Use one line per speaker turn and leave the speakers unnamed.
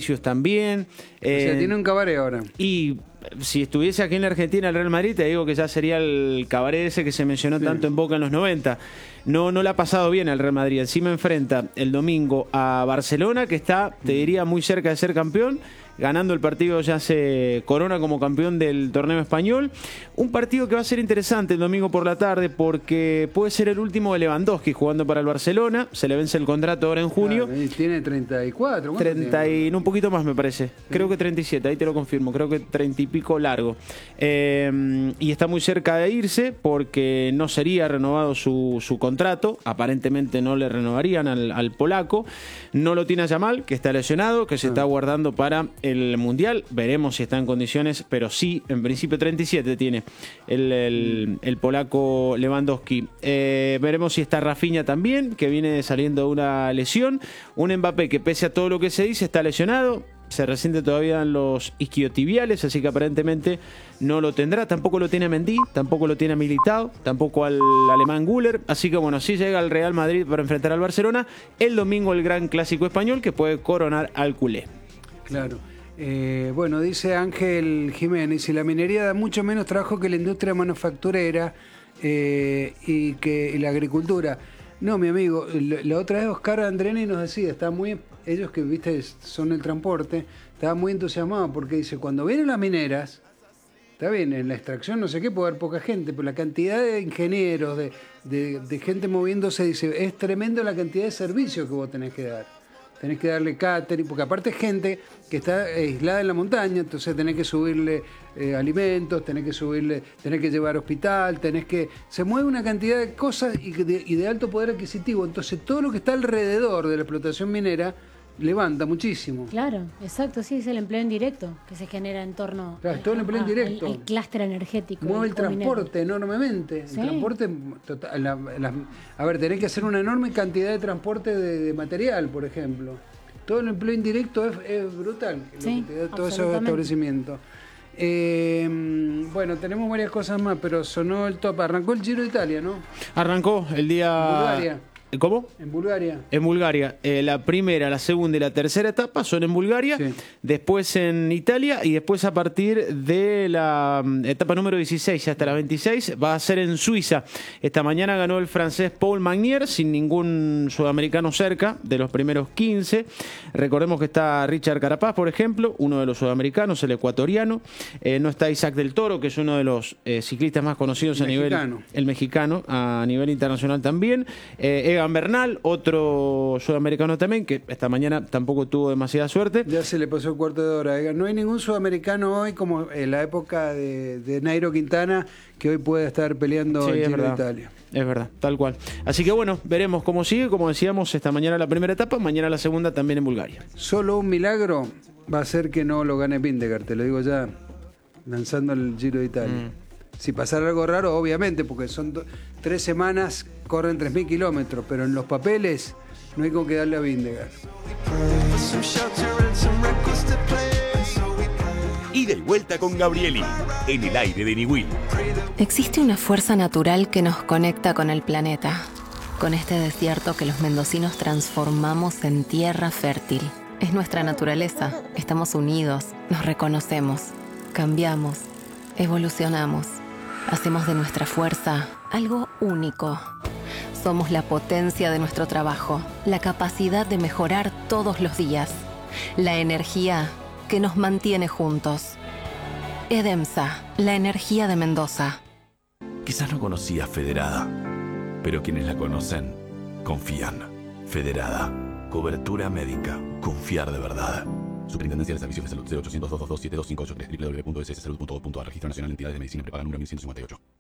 Vinicius también.
O sea, tiene un cabaret ahora.
Y si estuviese aquí en la Argentina el Real Madrid, te digo que ya sería el cabaret ese que se mencionó tanto en Boca en los 90. No le ha pasado bien al Real Madrid. Encima enfrenta el domingo a Barcelona, que está, te diría, muy cerca de ser campeón. Ganando el partido ya se corona como campeón del torneo español. Un partido que va a ser interesante el domingo por la tarde porque puede ser el último de Lewandowski jugando para el Barcelona. Se le vence el contrato ahora en junio.
Claro, tiene 34.
30 y un poquito más me parece. Creo que 37, ahí te lo confirmo. Creo que 30 y pico largo. Y está muy cerca de irse porque no sería renovado su contrato. Aparentemente no le renovarían al polaco. No lo tiene a Yamal, que está lesionado, que se está guardando para el Mundial. Veremos si está en condiciones, pero sí, en principio 37 tiene el polaco Lewandowski. Veremos si está Rafinha también, que viene saliendo de una lesión. Un Mbappé que pese a todo lo que se dice está lesionado. Se resiente todavía en los isquiotibiales, así que aparentemente no lo tendrá. Tampoco lo tiene Mendy, tampoco lo tiene Militao, tampoco al alemán Güler. Así que bueno, sí llega al Real Madrid para enfrentar al Barcelona. El domingo el gran clásico español que puede coronar al culé.
Claro. Bueno, dice Ángel Jiménez, y la minería da mucho menos trabajo que la industria manufacturera y la agricultura. No, mi amigo, la otra vez Oscar Andreni nos decía, ellos que viste son el transporte, estaba muy entusiasmado porque dice, cuando vienen las mineras, está bien, en la extracción no sé qué puede haber poca gente, pero la cantidad de ingenieros, de gente moviéndose, dice, es tremendo la cantidad de servicios que vos tenés que dar. Tenés que darle catering, porque aparte es gente que está aislada en la montaña, entonces tenés que subirle alimentos, tenés que llevar hospital, se mueve una cantidad de cosas y de alto poder adquisitivo. Entonces todo lo que está alrededor de la explotación minera levanta muchísimo.
Claro, exacto, sí, es el empleo indirecto que se genera en torno
todo el empleo indirecto.
al clúster energético.
Mueve el transporte enormemente.
Sí.
El transporte, a ver, tenés que hacer una enorme cantidad de transporte de material, por ejemplo. Todo el empleo indirecto es brutal,
Sí,
lo que te da todos esos establecimientos. Bueno, tenemos varias cosas más, pero sonó el top. Arrancó el Giro de Italia, ¿no?
Arrancó el día...
Bulgaria.
¿Cómo?
En Bulgaria.
En Bulgaria. La primera, la segunda y la tercera etapa son en Bulgaria,
Sí.
después en Italia y después a partir de la etapa número 16 hasta la 26 va a ser en Suiza. Esta mañana ganó el francés Paul Magnier sin ningún sudamericano cerca de los primeros 15. Recordemos que está Richard Carapaz, por ejemplo, uno de los sudamericanos, el ecuatoriano. No está Isaac del Toro, que es uno de los ciclistas más conocidos el mexicano a nivel internacional también. Egan Bernal, otro sudamericano también, que esta mañana tampoco tuvo demasiada suerte.
Ya se le pasó el cuarto de hora. No hay ningún sudamericano hoy como en la época de Nairo Quintana que hoy pueda estar peleando el Giro de Italia.
Es verdad, tal cual. Así que bueno, veremos cómo sigue. Como decíamos, esta mañana la primera etapa, mañana la segunda también en Bulgaria.
Solo un milagro va a ser que no lo gane Vingegaard, te lo digo ya, lanzando el Giro de Italia. Si pasara algo raro, obviamente, porque son 3 semanas, corren 3.000 kilómetros, pero en los papeles no hay con qué darle a Vingegaard.
Ida y vuelta con Gabrieli, en el aire de Niwil.
Existe una fuerza natural que nos conecta con el planeta, con este desierto que los mendocinos transformamos en tierra fértil. Es nuestra naturaleza, estamos unidos, nos reconocemos, cambiamos, evolucionamos. Hacemos de nuestra fuerza algo único. Somos la potencia de nuestro trabajo, la capacidad de mejorar todos los días, la energía que nos mantiene juntos. Edemsa, la energía de Mendoza.
Quizás no conocías Federada, pero quienes la conocen, confían. Federada, cobertura médica, confiar de verdad. Superintendencia de Servicios de Salud 0800 222 7258 www.sssalud.gov.ar Registro Nacional de Entidades de Medicina Prepaga número 1158.